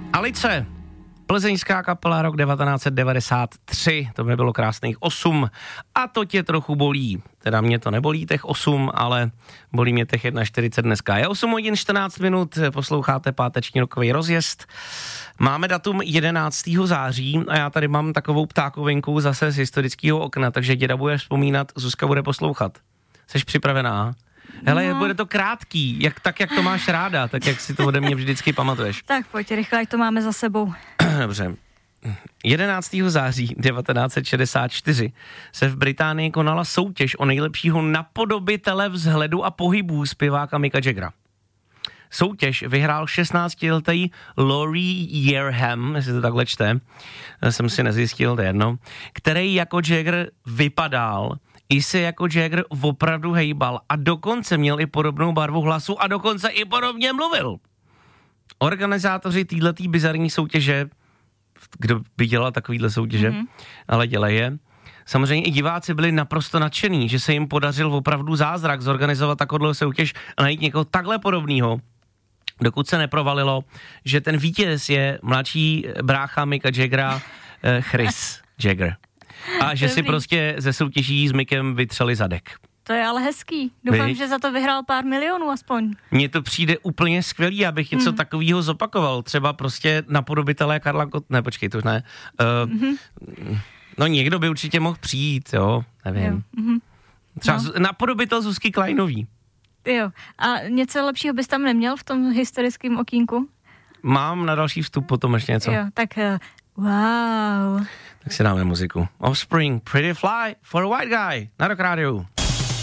Alice, plzeňská kapela, rok 1993, to by bylo krásných 8 a to tě trochu bolí. Teda mě to nebolí těch 8, ale bolí mě těch 1,40 dneska. Je 8 hodin 14 minut, posloucháte páteční rokový rozjezd. Máme datum 11. září a já tady mám takovou ptákovinku zase z historického okna, takže děda bude vzpomínat, Zuzka bude poslouchat. Jseš připravená? Hele, bude to krátký, jak to máš ráda, tak jak si to ode mě vždycky pamatuješ. Tak pojď, rychle, ať to máme za sebou. Dobře. 11. září 1964 se v Británii konala soutěž o nejlepšího napodobitele vzhledu a pohybů zpěváka Micka Jaggera. Soutěž vyhrál 16letý Laurie Yerham, jestli to takhle čte, jsem si nezjistil, to je jedno, který jako Jagger vypadal, i se jako Jagger opravdu hejbal a dokonce měl i podobnou barvu hlasu a dokonce i podobně mluvil. Organizátoři téhletý bizarní soutěže, kdo by dělal takovýhle soutěže, ale dělají je, samozřejmě i diváci byli naprosto nadšený, že se jim podařil opravdu zázrak zorganizovat takovou soutěž a najít někoho takhle podobného, dokud se neprovalilo, že ten vítěz je mladší brácha Micka Jaggera, Chris Jagger. A že si prostě ze soutěží s Mickem vytřeli zadek. To je ale hezký. Doufám, že za to vyhrál pár milionů aspoň. Mně to přijde úplně skvělý, abych něco takového zopakoval. Třeba prostě napodobitelé Karla Ne, počkej, to už ne. No někdo by určitě mohl přijít, jo, nevím. Třeba napodobitel Zuzky Kleinový. Jo, a něco lepšího bys tam neměl v tom historickém okýnku? Mám na další vstup potom ještě něco. Jo, tak wow. Tak si dáme muziku. Offspring, Pretty Fly for a White Guy na Rock Radio.